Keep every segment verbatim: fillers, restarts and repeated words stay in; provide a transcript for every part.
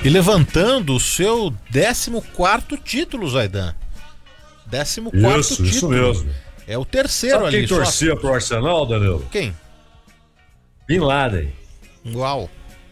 E levantando o seu décimo quarto título, Zaidan. décimo quarto isso, título. Isso mesmo. É o terceiro. Sabe ali. Quem torcia só... pro Arsenal, Danilo? Quem? Bin Laden. Uau.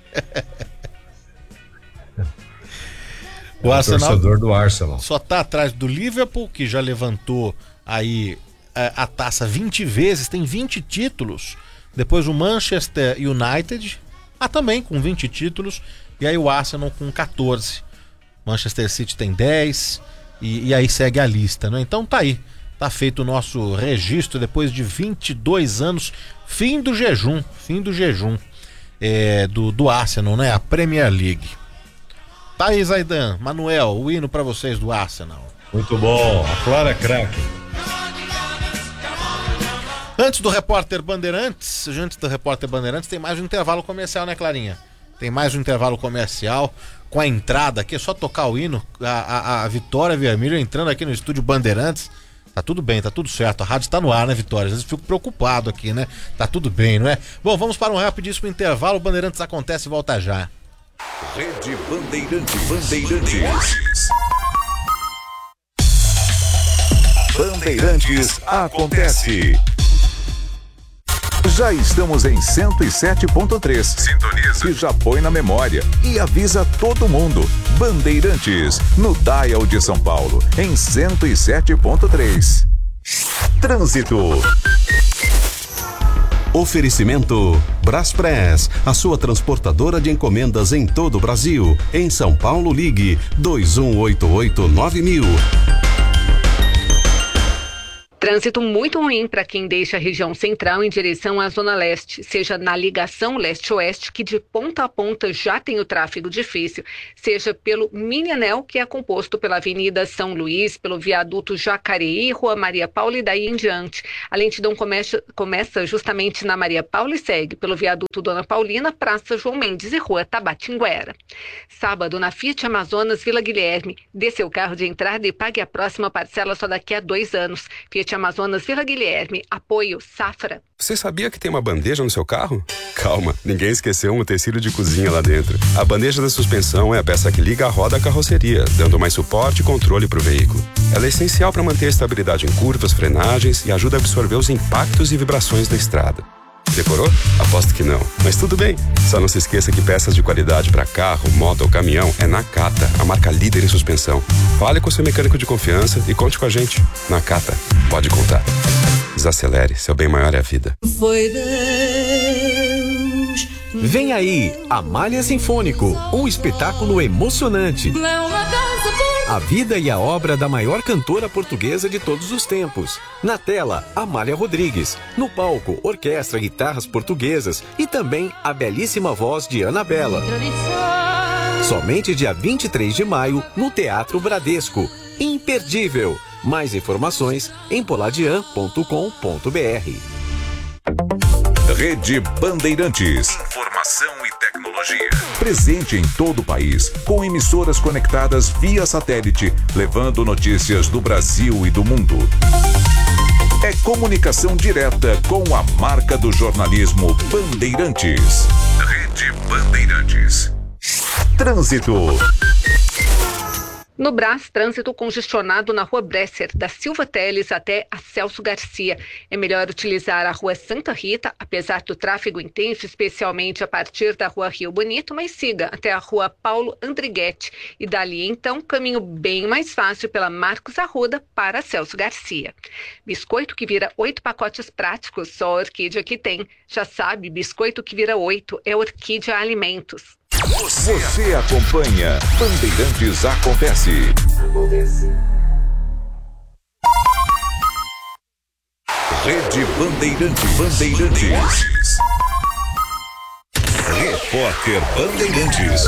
O Arsenal, torcedor do Arsenal. Só tá atrás do Liverpool, que já levantou aí a, a taça vinte vezes, tem vinte títulos. Depois o Manchester United, ah, também com vinte títulos. E aí o Arsenal com quatorze. Manchester City tem dez. E, e aí segue a lista, né? Então tá aí. Tá feito o nosso registro depois de vinte e dois anos. Fim do jejum. Fim do jejum é, do, do Arsenal, né? A Premier League. Tá aí, Zaidan, Manuel, o hino pra vocês do Arsenal. Muito bom, a Clara Crack. Antes do Repórter Bandeirantes, antes do Repórter Bandeirantes, tem mais um intervalo comercial, né, Clarinha? Tem mais um intervalo comercial com a entrada aqui, é só tocar o hino, a, a, a Vitória Vermelho entrando aqui no estúdio Bandeirantes. Tá tudo bem, tá tudo certo, a rádio tá no ar, né, Vitória? Às vezes eu fico preocupado aqui, né? Tá tudo bem, não é? Bom, vamos para um rapidíssimo intervalo, o Bandeirantes acontece e volta já. Rede Bandeirantes. Bandeirantes. Bandeirantes acontece. Já estamos em cento e sete ponto três. Sintoniza. E já põe na memória. E avisa todo mundo. Bandeirantes, no Dial de São Paulo, em cento e sete ponto três. Trânsito. Oferecimento Braspress, a sua transportadora de encomendas em todo o Brasil. Em São Paulo, ligue dois um oito oito nove mil. Trânsito muito ruim para quem deixa a região central em direção à Zona Leste, seja na ligação leste-oeste, que de ponta a ponta já tem o tráfego difícil, seja pelo mini-anel, que é composto pela Avenida São Luís, pelo viaduto Jacareí, Rua Maria Paula e daí em diante. A lentidão começa, começa justamente na Maria Paula e segue pelo viaduto Dona Paulina, Praça João Mendes e Rua Tabatinguera. Sábado, na Fiat Amazonas, Vila Guilherme, dê seu carro de entrada e pague a próxima parcela só daqui a dois anos. Fiat Amazonas, Vila Guilherme, apoio Safra. Você sabia que tem uma bandeja no seu carro? Calma, ninguém esqueceu um utensílio de cozinha lá dentro. A bandeja da suspensão é a peça que liga a roda à carroceria, dando mais suporte e controle para o veículo. Ela é essencial para manter a estabilidade em curvas, frenagens e ajuda a absorver os impactos e vibrações da estrada. Decorou? Aposto que não. Mas tudo bem. Só não se esqueça que peças de qualidade para carro, moto ou caminhão é Nakata, a marca líder em suspensão. Fale com seu mecânico de confiança e conte com a gente. Nakata, pode contar. Desacelere, seu bem maior é a vida. Foi Deus. Vem aí, Amália Sinfônico, um espetáculo emocionante. A vida e a obra da maior cantora portuguesa de todos os tempos. Na tela, Amália Rodrigues. No palco, orquestra, guitarras portuguesas e também a belíssima voz de Anabela. Somente dia vinte e três de maio, no Teatro Bradesco. Imperdível. Mais informações em poladian ponto com ponto br. Rede Bandeirantes. Informação e tecnologia. Presente em todo o país, com emissoras conectadas via satélite, levando notícias do Brasil e do mundo. É comunicação direta com a marca do jornalismo Bandeirantes. Rede Bandeirantes. Trânsito. No Brás, trânsito congestionado na Rua Bresser, da Silva Teles até a Celso Garcia. É melhor utilizar a Rua Santa Rita, apesar do tráfego intenso, especialmente a partir da Rua Rio Bonito, mas siga até a Rua Paulo Andriguete. E dali, então, caminho bem mais fácil pela Marcos Arruda para Celso Garcia. Biscoito que vira oito pacotes práticos, só a Orquídea que tem. Já sabe, biscoito que vira oito é Orquídea Alimentos. Você, Você acompanha Bandeirantes Acontece. Acontece. Rede Bandeirantes. Bandeirantes. Repórter Bandeirantes.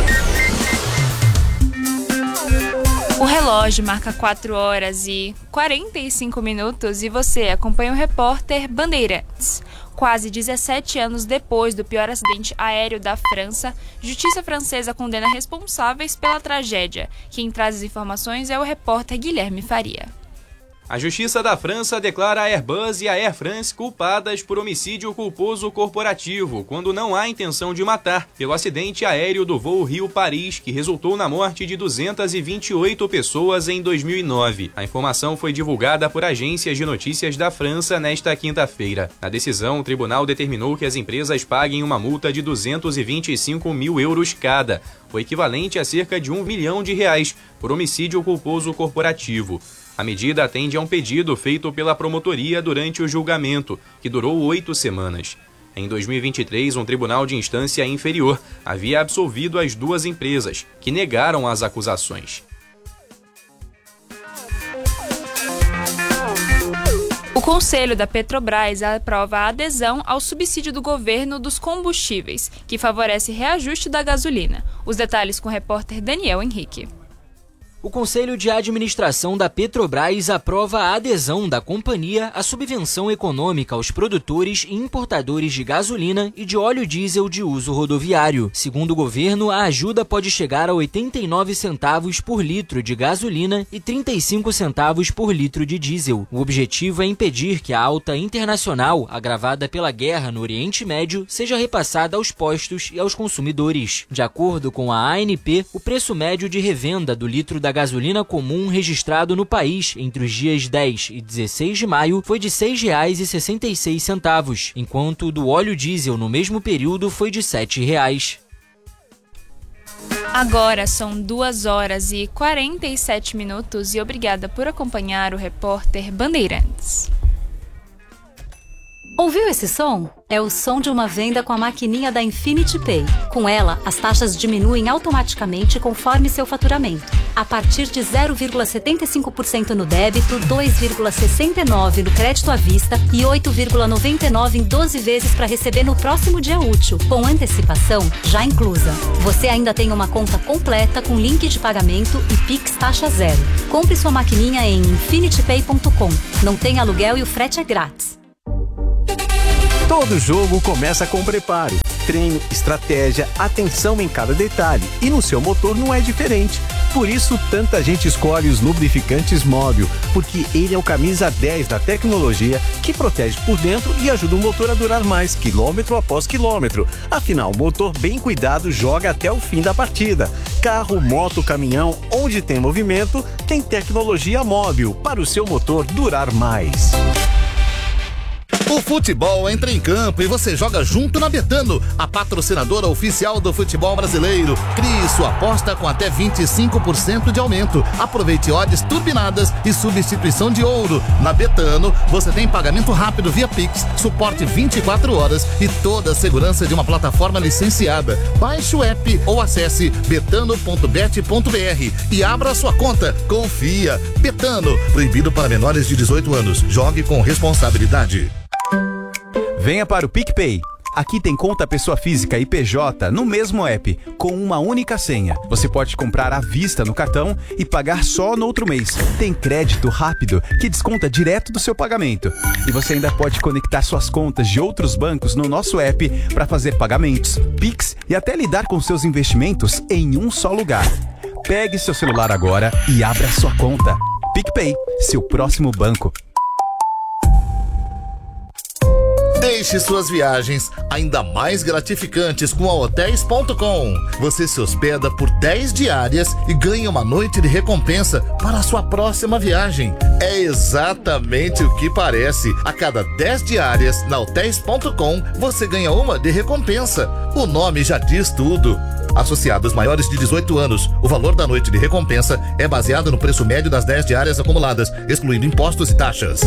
O relógio marca quatro horas e quarenta e cinco minutos e você acompanha o repórter Bandeirantes. Quase dezessete anos depois do pior acidente aéreo da França, justiça francesa condena responsáveis pela tragédia. Quem traz as informações é o repórter Guilherme Faria. A Justiça da França declara a Airbus e a Air France culpadas por homicídio culposo corporativo, quando não há intenção de matar, pelo acidente aéreo do voo Rio-Paris, que resultou na morte de duzentas e vinte e oito pessoas em dois mil e nove. A informação foi divulgada por agências de notícias da França nesta quinta-feira. Na decisão, o tribunal determinou que as empresas paguem uma multa de duzentos e vinte e cinco mil euros cada, o equivalente a cerca de um milhão de reais, por homicídio culposo corporativo. A medida atende a um pedido feito pela promotoria durante o julgamento, que durou oito semanas. Em dois mil e vinte e três, um tribunal de instância inferior havia absolvido as duas empresas, que negaram as acusações. O Conselho da Petrobras aprova a adesão ao subsídio do governo dos combustíveis, que favorece reajuste da gasolina. Os detalhes com o repórter Daniel Henrique. O Conselho de Administração da Petrobras aprova a adesão da companhia à subvenção econômica aos produtores e importadores de gasolina e de óleo diesel de uso rodoviário. Segundo o governo, a ajuda pode chegar a oitenta e nove centavos por litro de gasolina e trinta e cinco centavos por litro de diesel. O objetivo é impedir que a alta internacional, agravada pela guerra no Oriente Médio, seja repassada aos postos e aos consumidores. De acordo com a A N P, o preço médio de revenda do litro da gasolina comum registrado no país entre os dias dez e dezesseis de maio foi de seis reais e sessenta e seis centavos, enquanto o do óleo diesel no mesmo período foi de sete reais. Agora são duas horas e quarenta e sete minutos e obrigada por acompanhar o repórter Bandeirantes. Ouviu esse som? É o som de uma venda com a maquininha da Infinity Pay. Com ela, as taxas diminuem automaticamente conforme seu faturamento. A partir de zero vírgula setenta e cinco por cento no débito, dois vírgula sessenta e nove por cento no crédito à vista e oito vírgula noventa e nove por cento em doze vezes para receber no próximo dia útil, com antecipação já inclusa. Você ainda tem uma conta completa com link de pagamento e Pix taxa zero. Compre sua maquininha em infinity pay ponto com. Não tem aluguel e o frete é grátis. Todo jogo começa com preparo, treino, estratégia, atenção em cada detalhe. E no seu motor não é diferente. Por isso, tanta gente escolhe os lubrificantes Móbil, porque ele é o camisa dez da tecnologia que protege por dentro e ajuda o motor a durar mais, quilômetro após quilômetro. Afinal, o motor bem cuidado joga até o fim da partida. Carro, moto, caminhão, onde tem movimento, tem tecnologia Móbil para o seu motor durar mais. O futebol entra em campo e você joga junto na Betano, a patrocinadora oficial do futebol brasileiro. Crie sua aposta com até vinte e cinco por cento de aumento. Aproveite odds turbinadas e substituição de ouro. Na Betano, você tem pagamento rápido via Pix, suporte vinte e quatro horas e toda a segurança de uma plataforma licenciada. Baixe o app ou acesse betano ponto bet ponto br e abra sua conta. Confia. Betano, proibido para menores de dezoito anos. Jogue com responsabilidade. Venha para o PicPay. Aqui tem conta pessoa física e P J no mesmo app, com uma única senha. Você pode comprar à vista no cartão e pagar só no outro mês. Tem crédito rápido que desconta direto do seu pagamento. E você ainda pode conectar suas contas de outros bancos no nosso app para fazer pagamentos, Pix e até lidar com seus investimentos em um só lugar. Pegue seu celular agora e abra sua conta. PicPay, seu próximo banco. Deixe suas viagens ainda mais gratificantes com a hotéis ponto com. Você se hospeda por dez diárias e ganha uma noite de recompensa para a sua próxima viagem. É exatamente o que parece. A cada dez diárias na hotéis ponto com, você ganha uma de recompensa. O nome já diz tudo. Associados maiores de dezoito anos, o valor da noite de recompensa é baseado no preço médio das dez diárias acumuladas, excluindo impostos e taxas.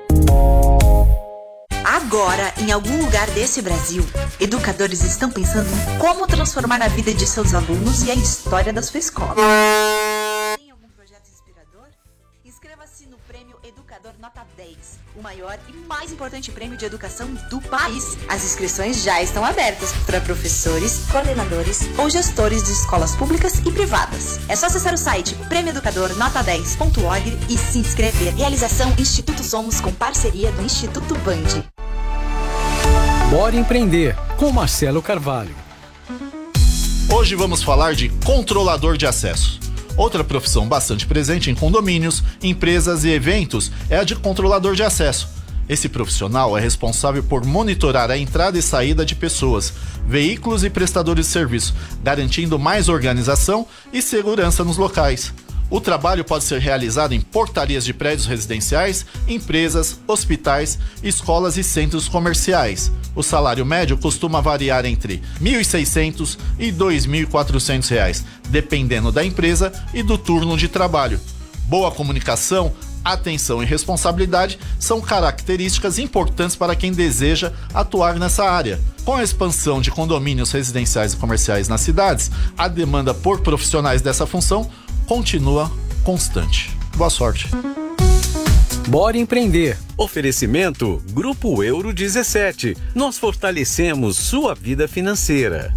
Agora, em algum lugar desse Brasil, educadores estão pensando em como transformar a vida de seus alunos e a história da sua escola. Tem algum projeto inspirador? Inscreva-se no Prêmio Educador Nota dez, o maior e mais importante prêmio de educação do país. As inscrições já estão abertas para professores, coordenadores ou gestores de escolas públicas e privadas. É só acessar o site prêmio educador nota dez ponto org e se inscrever. Realização Instituto Somos com parceria do Instituto Band. Bora Empreender, com Marcelo Carvalho. Hoje vamos falar de controlador de acesso. Outra profissão bastante presente em condomínios, empresas e eventos é a de controlador de acesso. Esse profissional é responsável por monitorar a entrada e saída de pessoas, veículos e prestadores de serviço, garantindo mais organização e segurança nos locais. O trabalho pode ser realizado em portarias de prédios residenciais, empresas, hospitais, escolas e centros comerciais. O salário médio costuma variar entre mil e seiscentos e dois mil e quatrocentos reais, dependendo da empresa e do turno de trabalho. Boa comunicação, atenção e responsabilidade são características importantes para quem deseja atuar nessa área. Com a expansão de condomínios residenciais e comerciais nas cidades, a demanda por profissionais dessa função continua constante. Boa sorte. Bora empreender. Oferecimento Grupo Euro dezessete. Nós fortalecemos sua vida financeira.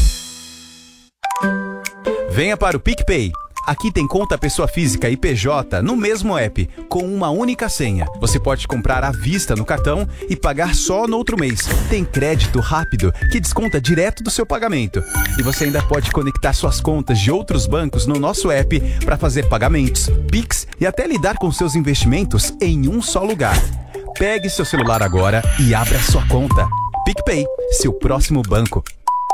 Venha para o PicPay. Aqui tem conta pessoa física e P J no mesmo app, com uma única senha. Você pode comprar à vista no cartão e pagar só no outro mês. Tem crédito rápido que desconta direto do seu pagamento. E você ainda pode conectar suas contas de outros bancos no nosso app para fazer pagamentos, Pix e até lidar com seus investimentos em um só lugar. Pegue seu celular agora e abra sua conta. PicPay, seu próximo banco.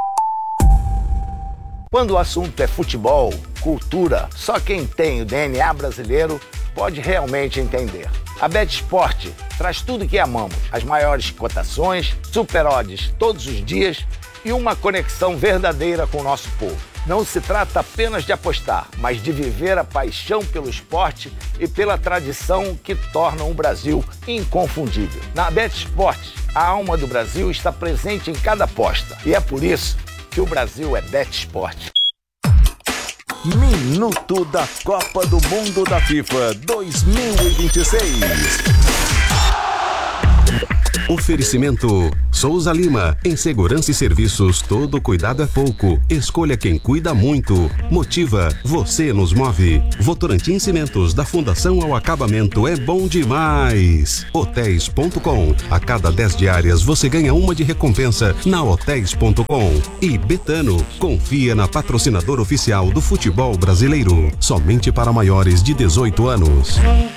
Quando o assunto é futebol, cultura, só quem tem o D N A brasileiro pode realmente entender. A BetSport traz tudo o que amamos, as maiores cotações, super odds todos os dias e uma conexão verdadeira com o nosso povo. Não se trata apenas de apostar, mas de viver a paixão pelo esporte e pela tradição que tornam o Brasil inconfundível. Na BetSport, a alma do Brasil está presente em cada aposta e é por isso que o Brasil é BetSport. Minuto da Copa do Mundo da FIFA dois mil e vinte e seis. Oferecimento Souza Lima, em segurança e serviços, todo cuidado é pouco. Escolha quem cuida muito. Motiva, você nos move. Votorantim Cimentos, da fundação ao acabamento, é bom demais. Hotéis ponto com, a cada dez diárias você ganha uma de recompensa na hotéis ponto com. E Betano, confia na patrocinadora oficial do futebol brasileiro, somente para maiores de dezoito anos.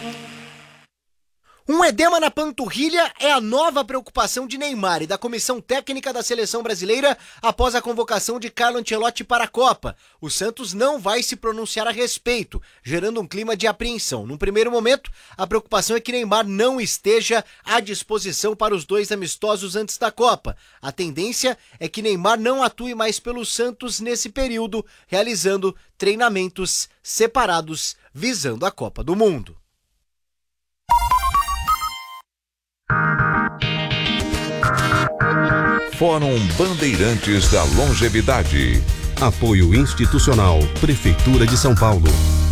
Um edema na panturrilha é a nova preocupação de Neymar e da comissão técnica da seleção brasileira após a convocação de Carlo Ancelotti para a Copa. O Santos não vai se pronunciar a respeito, gerando um clima de apreensão. Num primeiro momento, a preocupação é que Neymar não esteja à disposição para os dois amistosos antes da Copa. A tendência é que Neymar não atue mais pelo Santos nesse período, realizando treinamentos separados visando a Copa do Mundo. Fórum Bandeirantes da Longevidade. Apoio institucional, Prefeitura de São Paulo.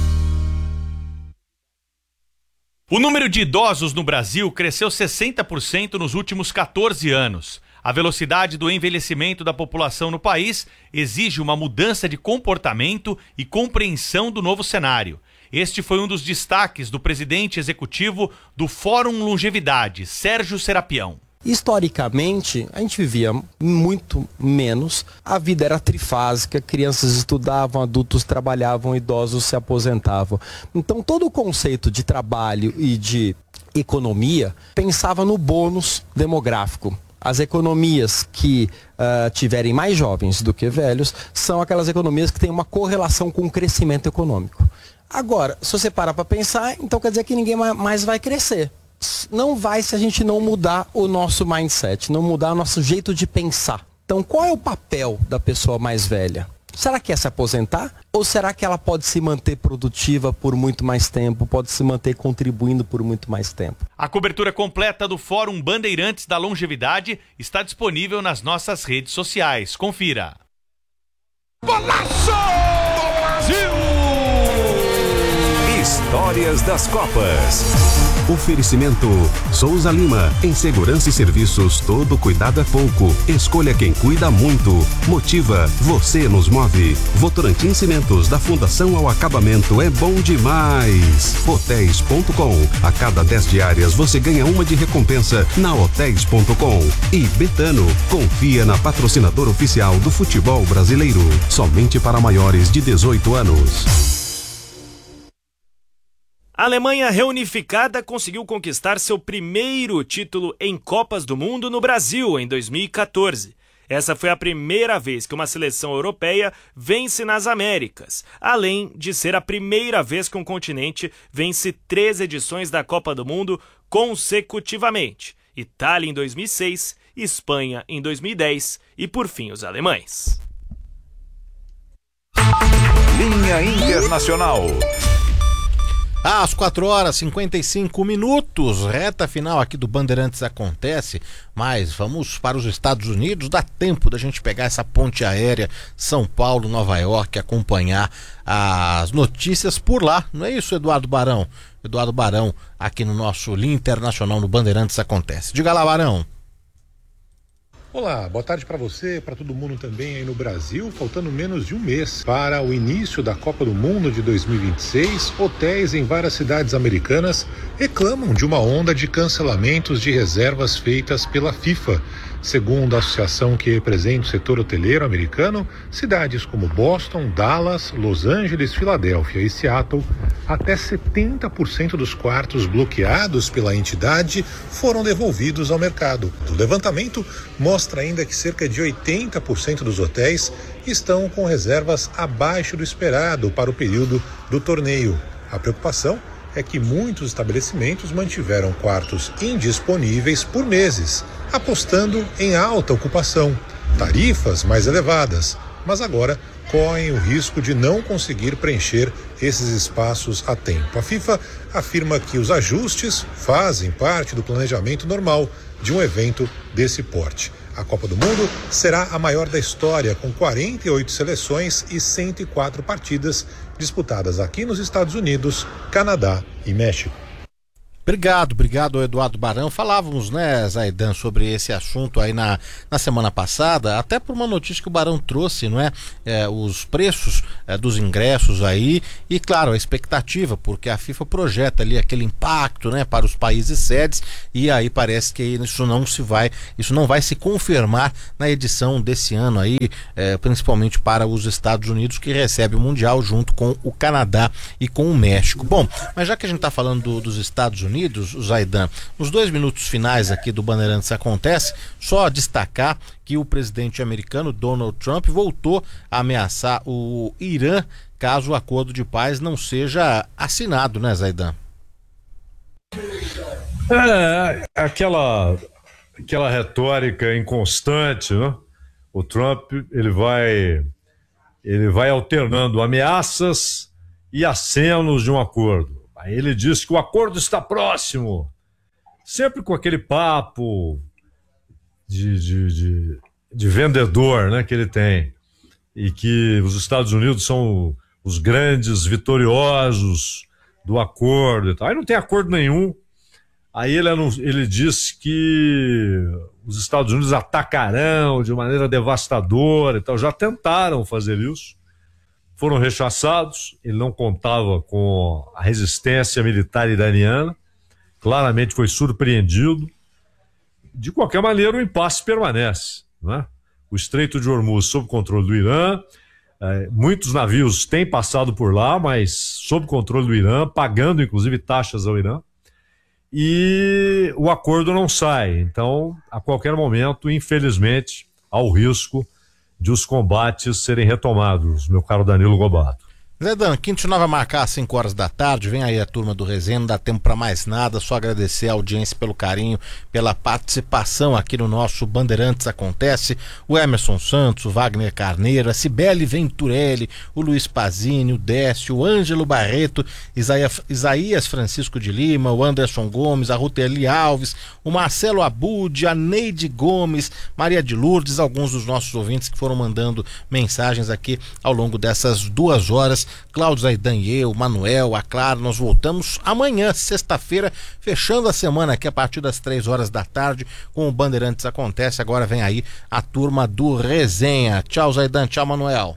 O número de idosos no Brasil cresceu sessenta por cento nos últimos quatorze anos. A velocidade do envelhecimento da população no país exige uma mudança de comportamento e compreensão do novo cenário. Este foi um dos destaques do presidente executivo do Fórum Longevidade, Sérgio Serapião. Historicamente, a gente vivia muito menos, a vida era trifásica, crianças estudavam, adultos trabalhavam, idosos se aposentavam. Então todo o conceito de trabalho e de economia pensava no bônus demográfico. As economias que uh, tiverem mais jovens do que velhos são aquelas economias que têm uma correlação com o crescimento econômico. Agora, se você parar para pensar, então quer dizer que ninguém mais vai crescer. Não vai se a gente não mudar o nosso mindset, não mudar o nosso jeito de pensar. Então, qual é o papel da pessoa mais velha? Será que é se aposentar? Ou será que ela pode se manter produtiva por muito mais tempo, pode se manter contribuindo por muito mais tempo? A cobertura completa do Fórum Bandeirantes da Longevidade está disponível nas nossas redes sociais. Confira. Golaço! Brasil! Histórias das Copas. Oferecimento Souza Lima, em segurança e serviços, todo cuidado é pouco. Escolha quem cuida muito. Motiva, você nos move. Votorantim Cimentos, da fundação ao acabamento, é bom demais. Hotéis ponto com, a cada dez diárias você ganha uma de recompensa na hotéis ponto com. E Betano, confia na patrocinadora oficial do futebol brasileiro, somente para maiores de dezoito anos. A Alemanha reunificada conseguiu conquistar seu primeiro título em Copas do Mundo no Brasil em dois mil e quatorze. Essa foi a primeira vez que uma seleção europeia vence nas Américas, além de ser a primeira vez que um continente vence três edições da Copa do Mundo consecutivamente. Itália em dois mil e seis, Espanha em dois mil e dez e, por fim, os alemães. Linha Internacional. Às quatro horas e cinquenta e cinco minutos, reta final aqui do Bandeirantes Acontece, mas vamos para os Estados Unidos, dá tempo da gente pegar essa ponte aérea São Paulo, Nova York, acompanhar as notícias por lá, não é isso, Eduardo Barão? Eduardo Barão, aqui no nosso Linha Internacional no Bandeirantes Acontece. Diga lá, Barão. Olá, boa tarde para você, para todo mundo também aí no Brasil. Faltando menos de um mês para o início da Copa do Mundo de dois mil e vinte e seis, hotéis em várias cidades americanas reclamam de uma onda de cancelamentos de reservas feitas pela FIFA. Segundo a associação que representa o setor hoteleiro americano, cidades como Boston, Dallas, Los Angeles, Filadélfia e Seattle, até setenta por cento dos quartos bloqueados pela entidade foram devolvidos ao mercado. O levantamento mostra ainda que cerca de oitenta por cento dos hotéis estão com reservas abaixo do esperado para o período do torneio. A preocupação é que muitos estabelecimentos mantiveram quartos indisponíveis por meses, apostando em alta ocupação, tarifas mais elevadas, mas agora correm o risco de não conseguir preencher esses espaços a tempo. A FIFA afirma que os ajustes fazem parte do planejamento normal de um evento desse porte. A Copa do Mundo será a maior da história, com quarenta e oito seleções e cento e quatro partidas disputadas aqui nos Estados Unidos, Canadá e México. Obrigado, obrigado Eduardo Barão. Falávamos, né, Zaidan, sobre esse assunto aí na, na semana passada, até por uma notícia que o Barão trouxe, não é? é os preços é, dos ingressos aí e, claro, a expectativa, porque a FIFA projeta ali aquele impacto, né, para os países sedes e aí parece que isso não se vai, isso não vai se confirmar na edição desse ano aí, é, principalmente para os Estados Unidos, que recebe o Mundial junto com o Canadá e com o México. Bom, mas já que a gente está falando do, dos Estados Unidos, Zaidan, nos dois minutos finais aqui do Bandeirantes Acontece, só destacar que o presidente americano Donald Trump voltou a ameaçar o Irã caso o acordo de paz não seja assinado, né, Zaidan? É, aquela, aquela retórica inconstante, né? O Trump, ele vai, ele vai alternando ameaças e acenos de um acordo. Aí ele diz que o acordo está próximo, sempre com aquele papo de, de, de, de vendedor, né, que ele tem, e que os Estados Unidos são os grandes vitoriosos do acordo e tal. Aí não tem acordo nenhum. Aí ele, ele diz que os Estados Unidos atacarão de maneira devastadora e tal. Já tentaram fazer isso. Foram rechaçados, ele não contava com a resistência militar iraniana, claramente foi surpreendido. De qualquer maneira, o impasse permanece, né? O Estreito de Hormuz sob controle do Irã, eh, muitos navios têm passado por lá, mas sob controle do Irã, pagando inclusive taxas ao Irã, e o acordo não sai. Então, a qualquer momento, infelizmente, há o risco de os combates serem retomados, meu caro Danilo Gobato. Zaidan, quinta vai marcar às cinco horas da tarde, vem aí a turma do Resenha, não dá tempo para mais nada, só agradecer a audiência pelo carinho, pela participação aqui no nosso Bandeirantes Acontece, o Emerson Santos, o Wagner Carneiro, a Cibele Venturelli, o Luiz Pazini, o Décio, o Ângelo Barreto, Isaías, Isaías Francisco de Lima, o Anderson Gomes, a Ruteli Alves, o Marcelo Abud, a Neide Gomes, Maria de Lourdes, alguns dos nossos ouvintes que foram mandando mensagens aqui ao longo dessas duas horas. Cláudio, Zaidan e eu, Manuel, a Clara, nós voltamos amanhã, sexta-feira, fechando a semana aqui a partir das três horas da tarde com o Bandeirantes Acontece. Agora vem aí a turma do Resenha. Tchau, Zaidan, tchau, Manuel.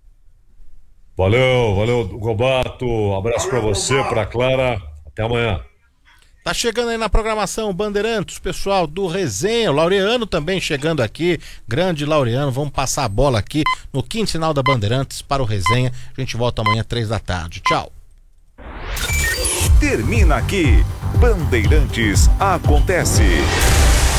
Valeu, valeu, Gobato, abraço para você, para Clara, até amanhã. Tá chegando aí na programação Bandeirantes, pessoal do Resenha, o Laureano também chegando aqui, grande Laureano, vamos passar a bola aqui no quinto sinal da Bandeirantes para o Resenha, a gente volta amanhã três da tarde, tchau. termina aqui. Bandeirantes acontece.